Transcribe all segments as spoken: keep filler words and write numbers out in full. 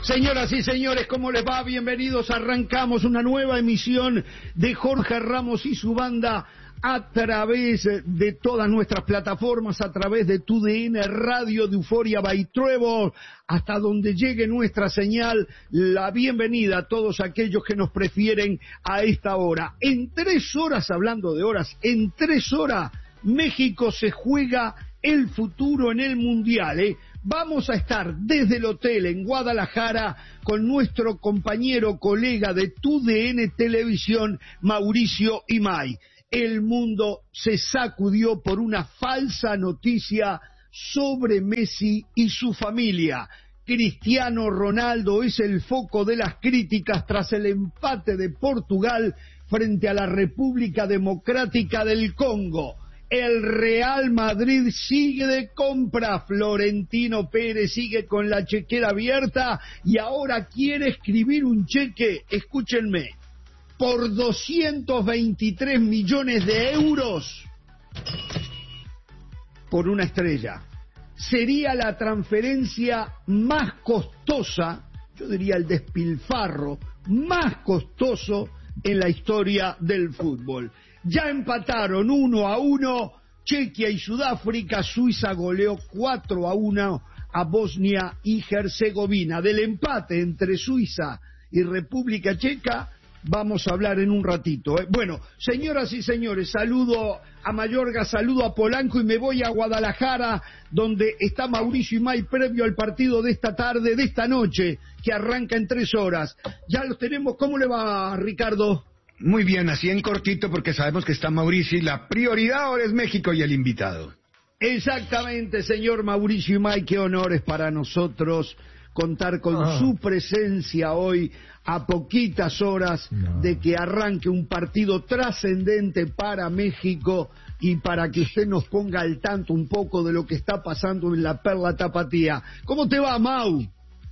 Señoras y señores, ¿cómo les va? Bienvenidos. Arrancamos una nueva emisión de Jorge Ramos y su banda a través de todas nuestras plataformas, a través de Tu D N Radio, de Euforia by Trevor, hasta donde llegue nuestra señal. La bienvenida a todos aquellos que nos prefieren a esta hora. En tres horas, hablando de horas, en tres horas México se juega el futuro en el Mundial, ¿eh? Vamos a estar desde el hotel en Guadalajara con nuestro compañero, colega de Tu D N Televisión, Mauricio Imay. El mundo se sacudió por una falsa noticia sobre Messi y su familia. Cristiano Ronaldo es el foco de las críticas tras el empate de Portugal frente a la República Democrática del Congo. El Real Madrid sigue de compra, Florentino Pérez sigue con la chequera abierta y ahora quiere escribir un cheque, escúchenme, por doscientos veintitrés millones de euros por una estrella. Sería la transferencia más costosa, yo diría el despilfarro más costoso en la historia del fútbol. Ya empataron uno a uno Chequia y Sudáfrica. Suiza goleó cuatro a uno a Bosnia y Herzegovina. Del empate entre Suiza y República Checa vamos a hablar en un ratito, ¿eh? Bueno, señoras y señores, saludo a Mayorga, saludo a Polanco y me voy a Guadalajara, donde está Mauricio Imay previo al partido de esta tarde, de esta noche, que arranca en tres horas. Ya los tenemos. ¿Cómo le va, Ricardo? Muy bien, así en cortito, porque sabemos que está Mauricio y la prioridad ahora es México y el invitado. Exactamente, señor Mauricio Imay, qué honor es para nosotros contar con oh. su presencia hoy a poquitas horas no. de que arranque un partido trascendente para México y para que usted nos ponga al tanto un poco de lo que está pasando en la Perla Tapatía. ¿Cómo te va, Mau?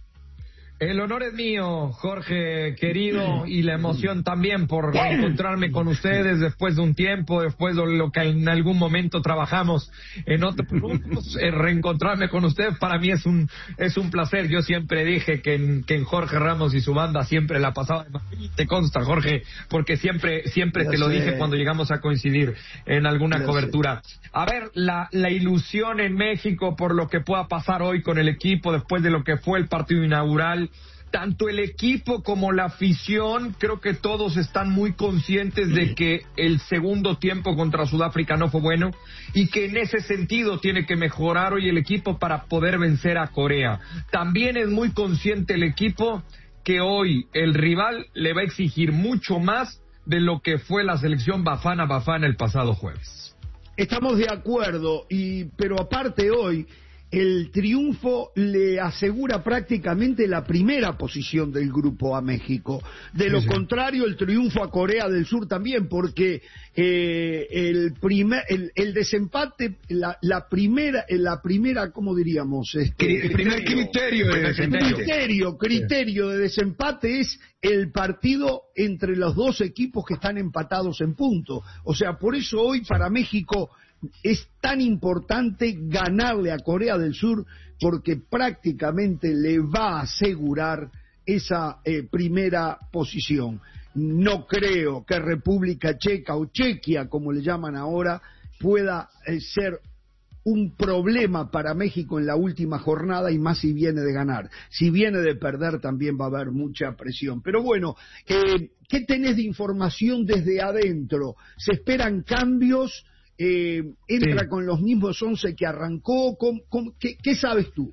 El honor es mío, Jorge, querido, y la emoción también por reencontrarme con ustedes después de un tiempo, después de lo que en algún momento trabajamos en otros grupos. Reencontrarme con ustedes para mí es un es un placer. Yo siempre dije que en, que en Jorge Ramos y su banda siempre la pasaba de maravilla. Te consta, Jorge, porque siempre siempre ya te lo sé. Dije cuando llegamos a coincidir en alguna ya cobertura. Sé. A ver, la, la ilusión en México por lo que pueda pasar hoy con el equipo después de lo que fue el partido inaugural. Tanto el equipo como la afición, creo que todos están muy conscientes de que el segundo tiempo contra Sudáfrica no fue bueno y que en ese sentido tiene que mejorar hoy el equipo para poder vencer a Corea. También es muy consciente el equipo que hoy el rival le va a exigir mucho más de lo que fue la selección Bafana Bafana el pasado jueves. Estamos de acuerdo, y pero aparte hoy el triunfo le asegura prácticamente la primera posición del grupo a México. De lo sí, sí. contrario, el triunfo a Corea del Sur también, porque eh, el primer, el, el desempate, la, la primera, la primera, ¿cómo diríamos? Este, el primer criterio de desempate. Criterio, criterio de desempate es el partido entre los dos equipos que están empatados en punto. O sea, por eso hoy para México es tan importante ganarle a Corea del Sur, porque prácticamente le va a asegurar esa eh, primera posición. No creo que República Checa o Chequia, como le llaman ahora, pueda eh, ser un problema para México en la última jornada, y más si viene de ganar. Si viene de perder también va a haber mucha presión. Pero bueno, eh, ¿qué tenés de información desde adentro? ¿Se esperan cambios? Eh, ¿Entra sí. con los mismos once que arrancó? ¿Cómo, cómo, qué, ¿Qué sabes tú?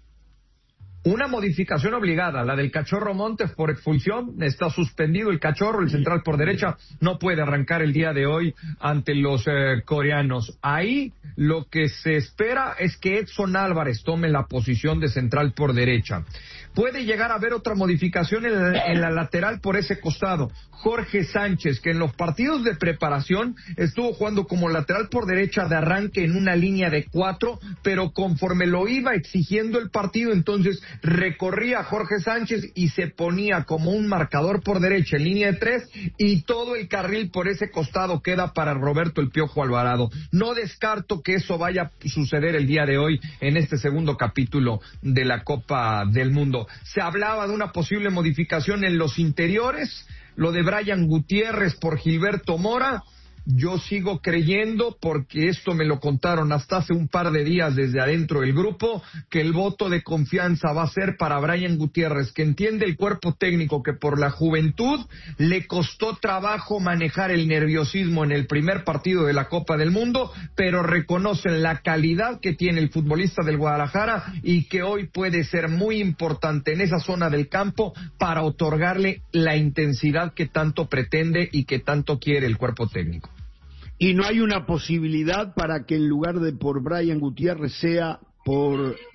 Una modificación obligada, la del Cachorro Montes por expulsión. Está suspendido el Cachorro, el central por derecha, no puede arrancar el día de hoy ante los eh, coreanos. Ahí lo que se espera es que Edson Álvarez tome la posición de central por derecha. Puede llegar a haber otra modificación en la, en la lateral por ese costado. Jorge Sánchez, que en los partidos de preparación estuvo jugando como lateral por derecha de arranque en una línea de cuatro, pero conforme lo iba exigiendo el partido, entonces recorría a Jorge Sánchez y se ponía como un marcador por derecha en línea de tres, y todo el carril por ese costado queda para Roberto El Piojo Alvarado. No descarto que eso vaya a suceder el día de hoy en este segundo capítulo de la Copa del Mundo. Se hablaba de una posible modificación en los interiores, lo de Brian Gutiérrez por Gilberto Mora. Yo sigo creyendo, porque esto me lo contaron hasta hace un par de días desde adentro del grupo, que el voto de confianza va a ser para Brian Gutiérrez, que entiende el cuerpo técnico que por la juventud le costó trabajo manejar el nerviosismo en el primer partido de la Copa del Mundo, pero reconocen la calidad que tiene el futbolista del Guadalajara y que hoy puede ser muy importante en esa zona del campo para otorgarle la intensidad que tanto pretende y que tanto quiere el cuerpo técnico. Y no hay una posibilidad para que en lugar de por Brian Gutiérrez sea por